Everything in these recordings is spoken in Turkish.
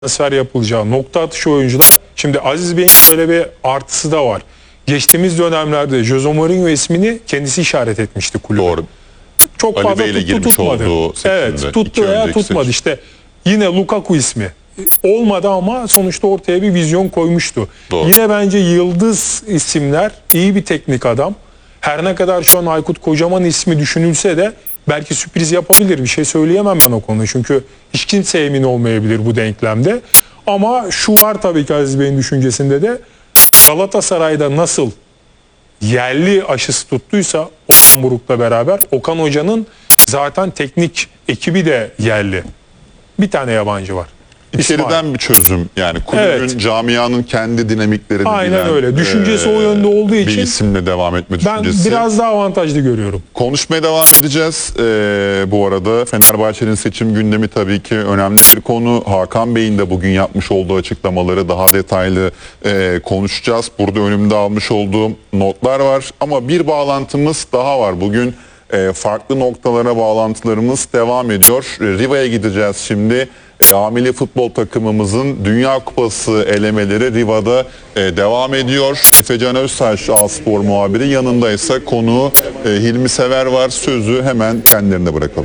transfer yapılacağı, nokta atışı oyuncular. Şimdi Aziz Bey'in şöyle bir artısı da var. Geçtiğimiz dönemlerde Jose Mourinho ismini kendisi işaret etmişti kulübe. Doğru. Çok Ali fazla Bey ile tuttu girmiş tutmadı. olduğu seçimde. Evet, tuttu veya tutmadı. İşte yine Lukaku ismi olmadı ama sonuçta ortaya bir vizyon koymuştu. Doğru. Yine bence yıldız isimler, iyi bir teknik adam. Her ne kadar şu an Aykut Kocaman ismi düşünülse de belki sürpriz yapabilir. Bir şey söyleyemem ben o konuda. Çünkü hiç kimse emin olmayabilir bu denklemde. Ama şu var tabii ki Aziz Bey'in düşüncesinde de, Galatasaray'da nasıl yerli aşısı tuttuysa Okan Buruk'la beraber, Okan Hoca'nın zaten teknik ekibi de yerli. Bir tane yabancı var. İçeriden bir çözüm, yani kulübün, Evet. camianın kendi dinamiklerini Aynen bilen, öyle. Düşüncesi o yönde olduğu bir için isimle devam etme ben düşüncesi. biraz daha avantajlı görüyorum. Konuşmaya devam edeceğiz. Bu arada Fenerbahçe'nin seçim gündemi tabii ki önemli bir konu. Hakan Bey'in de bugün yapmış olduğu açıklamaları daha detaylı konuşacağız. Burada önümde almış olduğum notlar var ama bir bağlantımız daha var. Bugün farklı noktalara bağlantılarımız devam ediyor. Riva'ya gideceğiz şimdi. Amili futbol takımımızın Dünya Kupası elemeleri Riva'da devam ediyor. Efecan Öztaş A-Spor muhabiri, yanında ise konuğu Hilmi Sever var. Sözü hemen kendilerine bırakalım.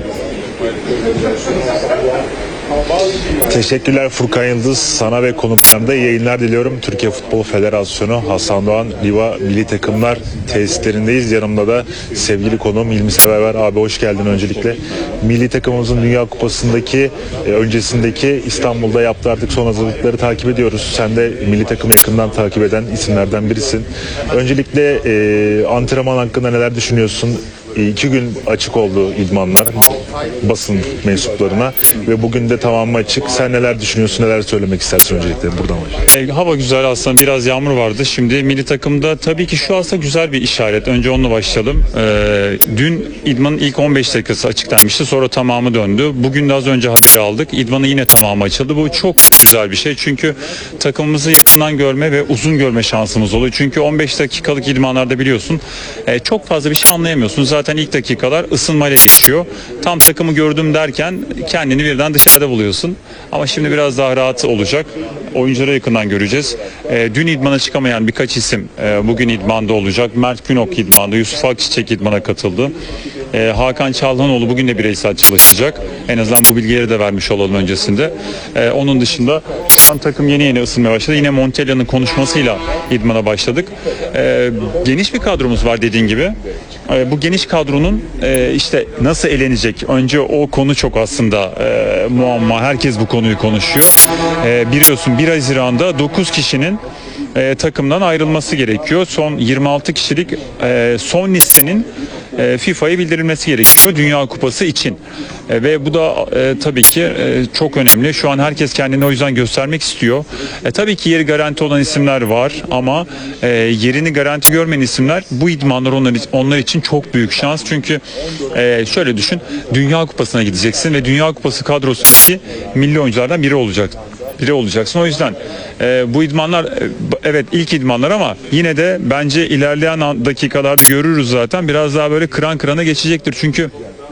Teşekkürler Furkan Yıldız. Sana ve konuklarına iyi yayınlar diliyorum. Türkiye Futbol Federasyonu Hasan Doğan Riva Milli Takımlar tesislerindeyiz. Yanımda da sevgili konuğum Hilmi Sever var. Abi hoş geldin öncelikle. Milli takımımızın Dünya Kupası'ndaki öncesindeki İstanbul'da yaptığı artık son hazırlıkları takip ediyoruz. Sen de milli takımı yakından takip eden isimlerden birisin. Öncelikle antrenman hakkında neler düşünüyorsun? 2 gün açık oldu idmanlar basın mensuplarına ve bugün de tamamı açık. Sen neler düşünüyorsun, neler söylemek istersin öncelikle buradan başlayalım. Hava güzel, aslında biraz yağmur vardı. Şimdi milli takımda tabii ki şu aslında güzel bir işaret. Önce onunla başlayalım. Dün idmanın ilk 15 dakikası açıklanmıştı. Sonra tamamı döndü. Bugün de az önce haber aldık. İdmanın yine tamamı açıldı. Bu çok güzel bir şey. Çünkü takımımızı yakından görme ve uzun görme şansımız oluyor. Çünkü 15 dakikalık idmanlarda biliyorsun çok fazla bir şey anlayamıyorsun. Zaten ilk dakikalar ısınmayla geçiyor. Tam takımı gördüm derken kendini birden dışarıda buluyorsun. Ama şimdi biraz daha rahat olacak. Oyuncuları yakından göreceğiz. Dün idmana çıkamayan birkaç isim bugün idmanda olacak. Mert Günok idmanda, Yusuf Akçiçek idmana katıldı. Hakan Çalhanoğlu bugün de bireysel çalışacak. En azından bu bilgileri de vermiş olalım öncesinde. Onun dışında şu an takım yeni ısınmaya başladı. Yine Montella'nın konuşmasıyla idmana başladık. Geniş bir kadromuz var dediğin gibi. Bu geniş kadronun işte nasıl elenecek? Önce o konu çok aslında muamma. Herkes bu konuyu konuşuyor. Biliyorsun 1 Haziran'da 9 kişinin takımdan ayrılması gerekiyor. Son 26 kişilik son listenin FIFA'ya bildirilmesi gerekiyor Dünya Kupası için. Ve bu da tabii ki çok önemli. Şu an herkes kendini o yüzden göstermek istiyor. Tabii ki yeri garanti olan isimler var ama yerini garanti görmeyen isimler, bu idmanlar onlar için çok büyük şans. Çünkü şöyle düşün, Dünya Kupası'na gideceksin ve Dünya Kupası kadrosundaki milli oyunculardan biri olacaksın. O yüzden bu idmanlar evet ilk idmanlar ama yine de bence ilerleyen dakikalarda görürüz zaten. Biraz daha böyle kıran kırana geçecektir. Çünkü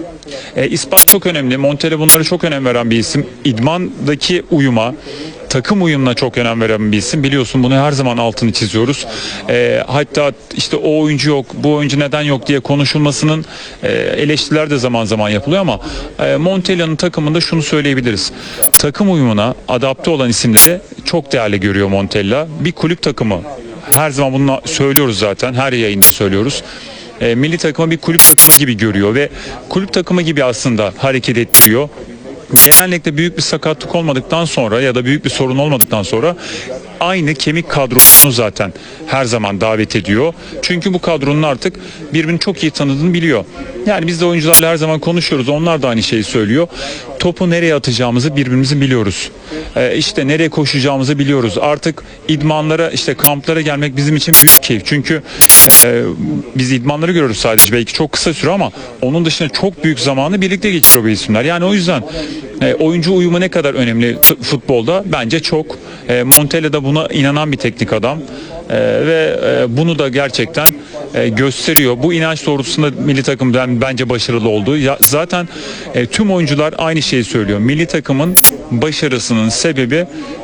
İspat çok önemli. Montella bunlara çok önem veren bir isim. İdmandaki uyuma, takım uyumuna çok önem veren bir isim. Biliyorsun, bunu her zaman altını çiziyoruz. Hatta işte o oyuncu yok, bu oyuncu neden yok diye konuşulmasının eleştiriler de zaman zaman yapılıyor ama Montella'nın takımında şunu söyleyebiliriz. Takım uyumuna adapte olan isimleri çok değerli görüyor Montella. Bir kulüp takımı, her zaman bunu söylüyoruz zaten, her yayında söylüyoruz. Milli takımı bir kulüp takımı gibi görüyor ve kulüp takımı gibi aslında hareket ettiriyor. Genellikle büyük bir sakatlık olmadıktan sonra ya da büyük bir sorun olmadıktan sonra aynı kemik kadrosunu zaten her zaman davet ediyor. Çünkü bu kadronun artık birbirini çok iyi tanıdığını biliyor. Yani biz de oyuncularla her zaman konuşuyoruz. Onlar da aynı şeyi söylüyor. Topu nereye atacağımızı birbirimizi biliyoruz. İşte nereye koşacağımızı biliyoruz. Artık idmanlara, işte kamplara gelmek bizim için büyük keyif. Çünkü biz idmanları görürüz sadece. Belki çok kısa süre ama onun dışında çok büyük zamanı birlikte geçiriyor bu isimler. Yani o yüzden oyuncu uyumu ne kadar önemli futbolda? Bence çok. Montella da buna inanan bir teknik adam. Ve bunu da gerçekten gösteriyor. Bu inanç doğrultusunda milli takım bence başarılı oldu. Zaten tüm oyuncular aynı şeyi söylüyor. Milli takımın başarısının sebebi